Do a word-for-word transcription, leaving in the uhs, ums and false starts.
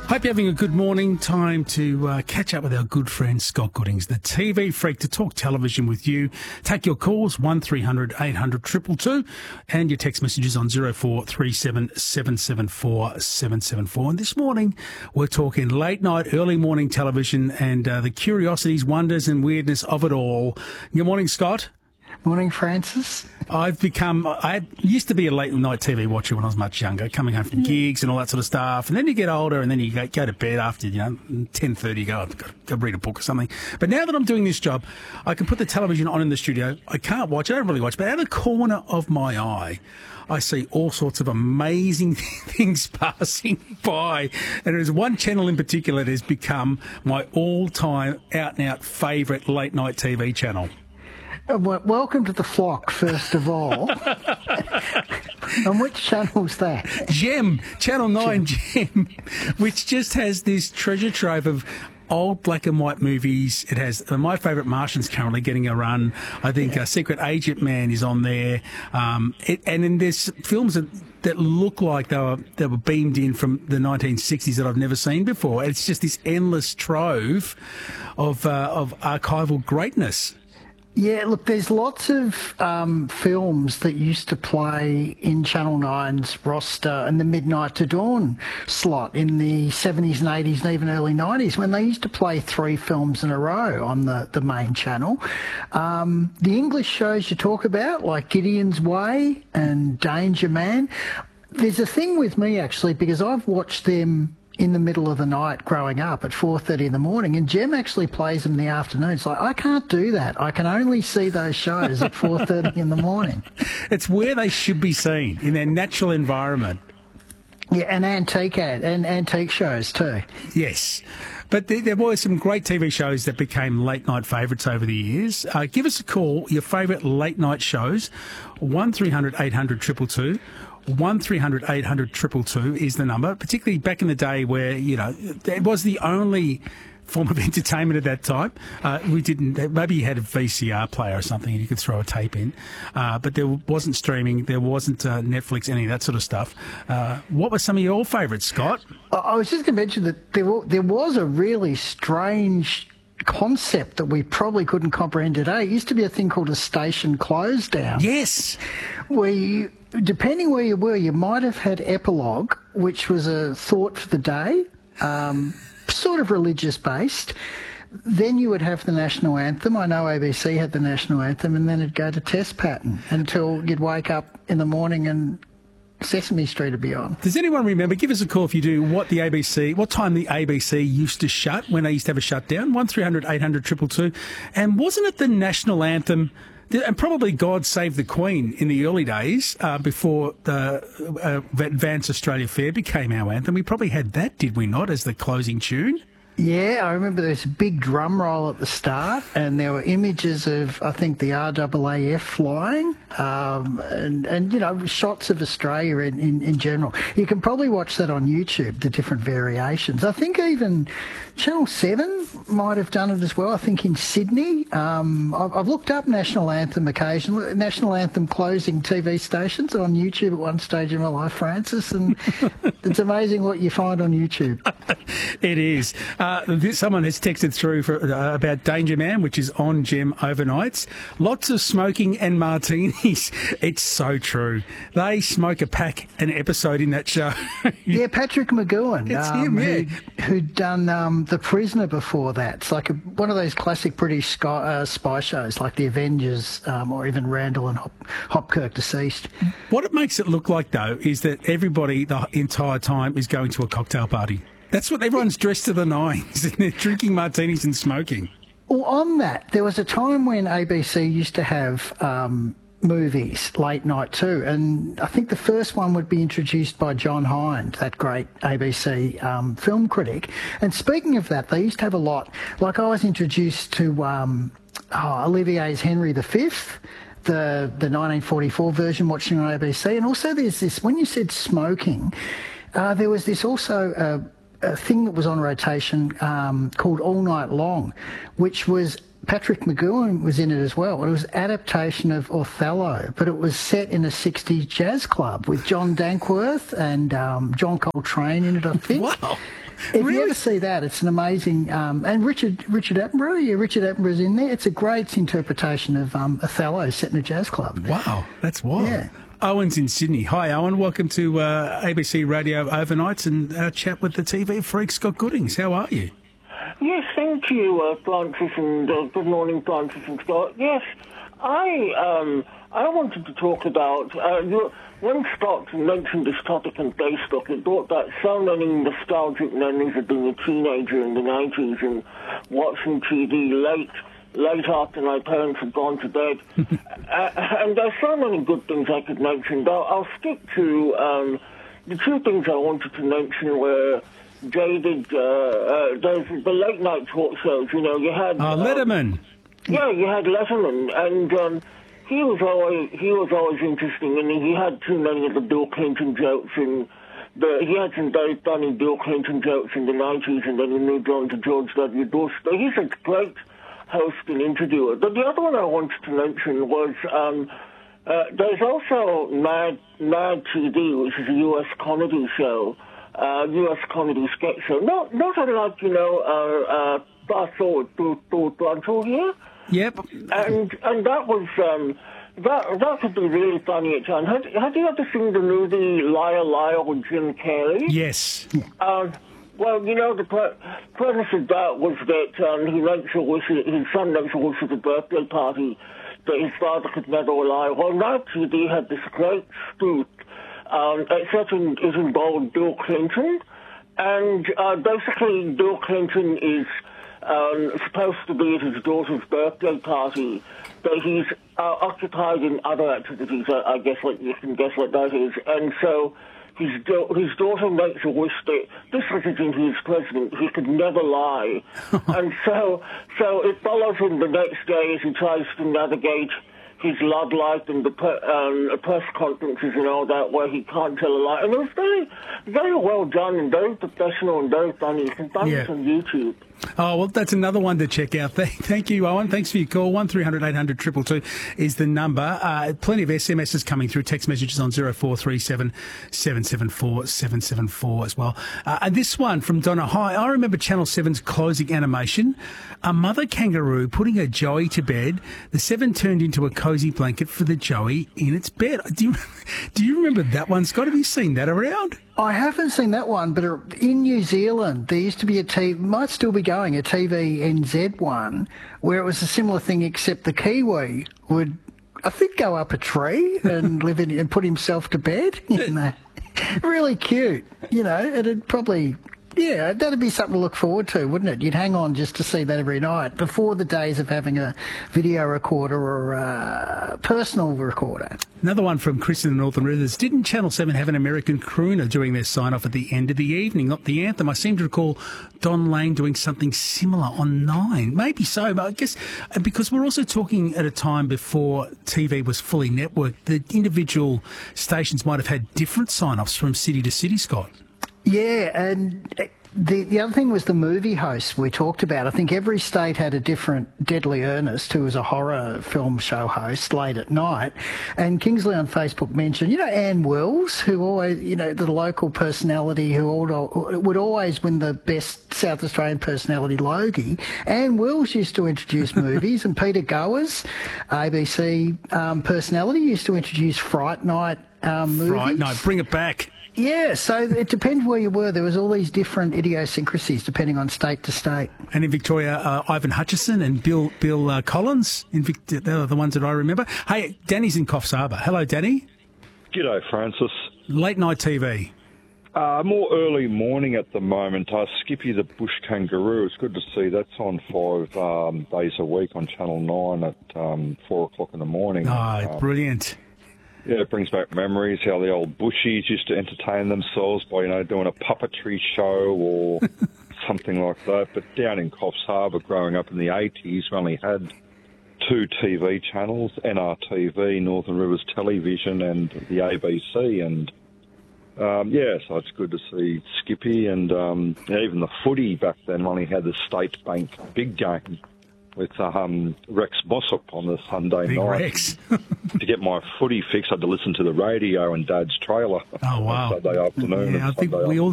Hope you're having a good morning. Time to uh, catch up with our good friend Scott Goodings, the T V freak, to talk television with you. Take your calls, one three hundred eight hundred two two two, and your text messages on zero four three seven seven seven four seven seven four. And this morning, we're talking late night, early morning television and uh, the curiosities, wonders and weirdness of it all. Good morning, Scott. Morning, Francis. I've become, I used to be a late night T V watcher when I was much younger, coming home from gigs and all that sort of stuff. And then you get older and then you go, go to bed after, you know, ten thirty, you go, I've got to go read a book or something. But now that I'm doing this job, I can put the television on in the studio. I can't watch, I don't really watch, but out of the corner of my eye, I see all sorts of amazing things passing by. And there's one channel in particular that has become my all-time out-and-out favourite late-night T V channel. Well, welcome to the flock, first of all. And which channel's that? Gem, Channel nine Gem, which just has this treasure trove of old black and white movies. It has uh, my favourite Martian's currently getting a run. I think yeah. uh, Secret Agent Man is on there. Um, it, and then there's films that, that look like they were, they were beamed in from the nineteen sixties that I've never seen before. It's just this endless trove of, uh, of archival greatness. Yeah, look, there's lots of um, films that used to play in Channel nine's roster in the Midnight to Dawn slot in the seventies and eighties and even early nineties when they used to play three films in a row on the, the main channel. Um, the English shows you talk about, like Gideon's Way and Danger Man, there's a thing with me, actually, because I've watched them in the middle of the night growing up at four thirty in the morning, and Gem actually plays them in the afternoon. It's like, I can't do that. I can only see those shows at four thirty in the morning. It's where they should be seen, in their natural environment. Yeah, and antique ad, and antique shows too. Yes. But there, there were some great T V shows that became late-night favourites over the years. Uh, give us a call, your favourite late-night shows, one three hundred eight hundred two two two. one three hundred eight hundred two two two is the number, particularly back in the day where, you know, it was the only form of entertainment at that time. Uh, we didn't, maybe you had a V C R player or something and you could throw a tape in, uh, but there wasn't streaming, there wasn't uh, Netflix, any of that sort of stuff. Uh, what were some of your favourites, Scott? I was just going to mention that there, there was a really strange concept that we probably couldn't comprehend today. It used to be a thing called a station close down. Yes. Where you, depending where you were, you might have had epilogue, which was a thought for the day, um, sort of religious based. Then you would have the national anthem. I know A B C had the national anthem, and then it'd go to test pattern until you'd wake up in the morning and Sesame Street would be on. Does anyone remember, give us a call if you do, what the A B C, what time the A B C used to shut, when they used to have a shutdown? one three hundred eight hundred two two two. And wasn't it the national anthem, and probably God Save the Queen in the early days, uh, before the uh, Advance Australia Fair became our anthem? We probably had that, did we not, as the closing tune? Yeah, I remember there was a big drum roll at the start, and there were images of, I think, the R A A F flying, um, and, and, you know, shots of Australia in, in, in general. You can probably watch that on YouTube, the different variations. I think even Channel seven might have done it as well, I think in Sydney. Um, I've, I've looked up National Anthem occasionally, National Anthem closing T V stations on YouTube at one stage in my life, Francis, and it's amazing what you find on YouTube. It is. Uh, this, someone has texted through for, uh, about Danger Man, which is on Gem overnights. Lots of smoking and martinis. It's so true. They smoke a pack an episode in that show. Yeah, Patrick McGowan. It's um, him, yeah. Who'd, who'd done um, The Prisoner before that. It's like a, one of those classic British sky, uh, spy shows, like The Avengers, um, or even Randall and Hop, Hopkirk Deceased. What it makes it look like, though, is that everybody the entire time is going to a cocktail party. That's what everyone's dressed to the nines, and they're drinking martinis and smoking. Well, on that, there was a time when A B C used to have um, movies late night too, and I think the first one would be introduced by John Hind, that great A B C um, film critic. And speaking of that, they used to have a lot. Like, I was introduced to um, oh, Olivier's Henry the Fifth, the the nineteen forty-four version, watching on A B C, and also there's this. When you said smoking, uh, there was this also. Uh, a thing that was on rotation um, called All Night Long, which was Patrick McGowan was in it as well. It was an adaptation of Othello, but it was set in a sixties jazz club with John Dankworth and um, John Coltrane in it, I think. Wow. If Really? you ever see that, it's an amazing. Um, and Richard Richard Attenborough, yeah, Richard Attenborough's in there. It's a great interpretation of um, Othello set in a jazz club. Wow, that's wild. Yeah. Owen's in Sydney. Hi, Owen. Welcome to uh, A B C Radio Overnights and our chat with the T V freak, Scott Goodings. How are you? Yes, thank you, uh, Francis, and uh, good morning, Francis and Scott. Yes, I um, I wanted to talk about, uh, you, when Scott mentioned this topic on Facebook, it brought back so many nostalgic memories of being a teenager in the nineties and watching T V late. late after my parents had gone to bed. uh, and there's so many good things I could mention, but I'll stick to um, the two things I wanted to mention were David, uh, uh, those, the late night talk shows. You know, you had... Oh, um, Letterman. Yeah, you had Letterman, and um, he was always he was always interesting, and he had too many of the Bill Clinton jokes, and the, he had some very funny Bill Clinton jokes in the nineties, and then he moved on to George W. Bush. But he's a great host and interviewer. But the other one I wanted to mention was um, uh, there's also Mad Mad T V, which is a U S comedy show, uh, U S comedy sketch show. Not not unlike, you know, uh, uh, Fast Forward to Toronto here. Yep. And and that was um, that that could be really funny at times. Have, have you ever seen the movie Liar Liar with Jim Carrey? Yes. Uh, well, you know, the pre- premise of that was that um, he makes a wish, his son makes a wish at a birthday party that his father could never lie. Well, now T V had this great spoof, um, except in, it involved Bill Clinton. And uh, basically, Bill Clinton is um, supposed to be at his daughter's birthday party, but he's uh, occupied in other activities. I, I guess what you can guess what that is. And so his da- his daughter makes a wish that this was into his president. He could never lie, and so so it follows him the next day as he tries to navigate his love life and the pre- um, press conferences and all that, where he can't tell a lie. And it was very, very well done and very professional and very funny. You can find Yeah. it on YouTube. Oh, well, that's another one to check out. Thank, thank you, Owen. Thanks for your call. one three hundred eight hundred two two two is the number. Uh, plenty of S M Ses coming through. Text messages on zero four three seven seven seven four seven seven four as well. Uh, and this one from Donna. Hi, I remember Channel seven's closing animation. A mother kangaroo putting her Joey to bed. The Seven turned into a cosy blanket for the Joey in its bed. Do you, do you remember that one, Scott? Have you seen that around? I haven't seen that one, but in New Zealand, there used to be a T V, might still be going, a T V N Z one, where it was a similar thing, except the Kiwi would, I think, go up a tree and live in and put himself to bed. You know, really cute. You know, it'd probably, yeah, that'd be something to look forward to, wouldn't it? You'd hang on just to see that every night before the days of having a video recorder or a personal recorder. Another one from Chris in the Northern Rivers. Didn't Channel seven have an American crooner doing their sign-off at the end of the evening, not the anthem? I seem to recall Don Lane doing something similar on Nine. Maybe so, but I guess because we're also talking at a time before T V was fully networked, the individual stations might have had different sign-offs from city to city, Scott. Yeah, and the the other thing was the movie hosts we talked about. I think every state had a different Deadly Ernest, who was a horror film show host late at night. And Kingsley on Facebook mentioned, you know, Ann Wills, who always, you know, the local personality who all, would always win the best South Australian personality, Logie. Ann Wills used to introduce movies, and Peter Goers, A B C um, personality, used to introduce Fright Night um, movies. Right, no, bring it back. Yeah, so it depends where you were. There was all these different idiosyncrasies depending on state to state. And in Victoria, uh, Ivan Hutchison and Bill Bill uh, Collins. In Vic- they're the ones that I remember. Hey, Danny's in Coffs Harbour. Hello, Danny. G'day, Francis. Late night T V. Uh, more early morning at the moment. Uh, Skippy the Bush Kangaroo. It's good to see that's on five um, days a week on Channel nine at um, four o'clock in the morning. Oh, um, brilliant. Yeah, it brings back memories how the old Bushies used to entertain themselves by, you know, doing a puppetry show or something like that. But down in Coffs Harbour, growing up in the eighties, we only had two T V channels, N R T V, Northern Rivers Television, and the A B C. And, um, yeah, so it's good to see Skippy. And um, even the footy back then only had the State Bank big game with um, Rex Mossop on the Sunday Big night. Rex. To get my footy fix, I had to listen to the radio and Dad's trailer Oh, wow. on Saturday afternoon Yeah, I and think Sunday we all